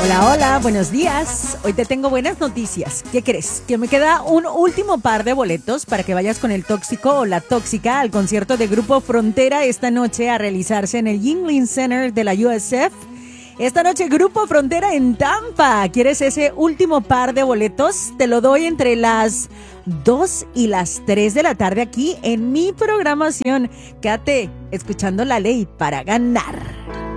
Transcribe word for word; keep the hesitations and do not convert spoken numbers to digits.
Hola, hola, buenos días. Hoy te tengo buenas noticias. ¿Qué crees? Que me queda un último par de boletos para que vayas con el tóxico o la tóxica al concierto de Grupo Frontera esta noche a realizarse en el Yuengling Center de la U S F. Esta noche Grupo Frontera en Tampa. ¿Quieres ese último par de boletos? Te lo doy entre las dos y las tres de la tarde aquí en mi programación. Quédate escuchando La Ley para ganar.